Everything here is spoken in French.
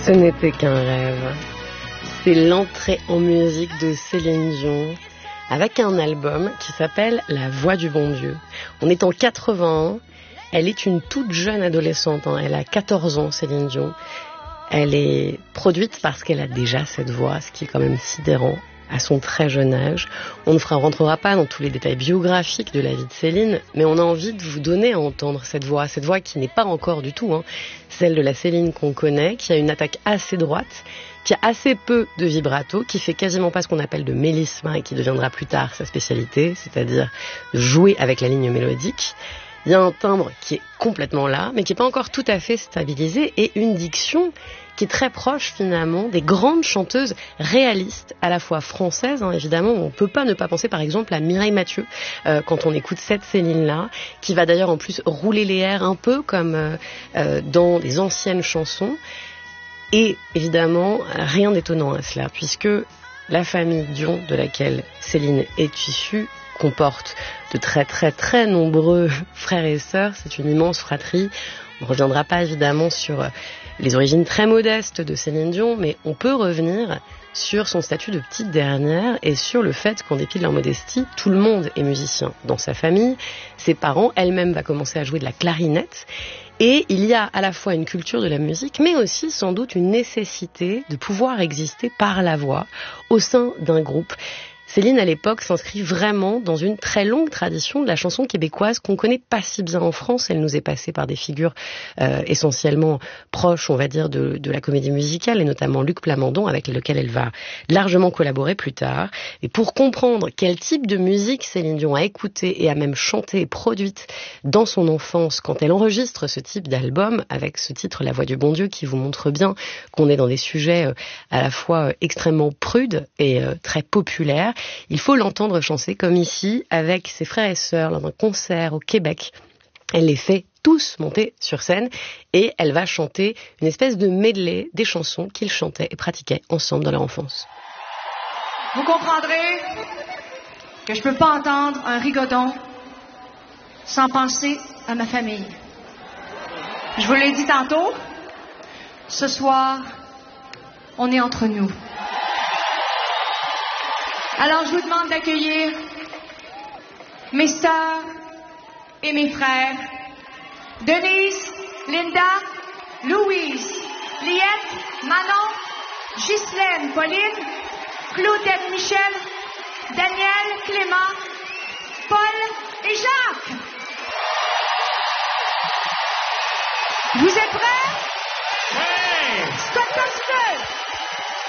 Ce n'était qu'un rêve. C'est l'entrée en musique de Céline Dion avec un album qui s'appelle La Voix du Bon Dieu. On est en 81. Elle est une toute jeune adolescente. Elle a 14 ans, Céline Dion. Elle est produite parce qu'elle a déjà cette voix, ce qui est quand même sidérant à son très jeune âge. On ne rentrera pas dans tous les détails biographiques de la vie de Céline, mais on a envie de vous donner à entendre cette voix qui n'est pas encore du tout celle de la Céline qu'on connaît, qui a une attaque assez droite, qui a assez peu de vibrato, qui fait quasiment pas ce qu'on appelle de mélissement et qui deviendra plus tard sa spécialité, c'est-à-dire de jouer avec la ligne mélodique. Il y a un timbre qui est complètement là, mais qui n'est pas encore tout à fait stabilisé, et une diction qui est très proche finalement des grandes chanteuses réalistes, à la fois françaises, évidemment. On ne peut pas ne pas penser par exemple à Mireille Mathieu, quand on écoute cette Céline-là, qui va d'ailleurs en plus rouler les airs un peu comme dans les anciennes chansons. Et évidemment, rien d'étonnant à cela, puisque la famille Dion, de laquelle Céline est issue, comporte de très très très nombreux frères et sœurs. C'est une immense fratrie. On ne reviendra pas évidemment sur les origines très modestes de Céline Dion, mais on peut revenir sur son statut de petite dernière et sur le fait qu'en dépit de leur modestie, tout le monde est musicien dans sa famille. Ses parents, elle-même va commencer à jouer de la clarinette. Et il y a à la fois une culture de la musique, mais aussi sans doute une nécessité de pouvoir exister par la voix au sein d'un groupe. Céline, à l'époque, s'inscrit vraiment dans une très longue tradition de la chanson québécoise qu'on connaît pas si bien en France. Elle nous est passée par des figures essentiellement proches, on va dire, de la comédie musicale, et notamment Luc Plamondon, avec lequel elle va largement collaborer plus tard. Et pour comprendre quel type de musique Céline Dion a écouté et a même chanté et produite dans son enfance quand elle enregistre ce type d'album, avec ce titre La Voix du Bon Dieu, qui vous montre bien qu'on est dans des sujets à la fois extrêmement prudes et très populaires, il faut l'entendre chanter comme ici, avec ses frères et sœurs, lors d'un concert au Québec. Elle les fait tous monter sur scène et elle va chanter une espèce de medley des chansons qu'ils chantaient et pratiquaient ensemble dans leur enfance. Vous comprendrez que je ne peux pas entendre un rigodon sans penser à ma famille. Je vous l'ai dit tantôt, ce soir, on est entre nous. Alors, je vous demande d'accueillir mes sœurs et mes frères, Denise, Linda, Louise, Liette, Manon, Ghislaine, Pauline, Claudette, Michel, Daniel, Clément, Paul et Jacques. Vous êtes prêts?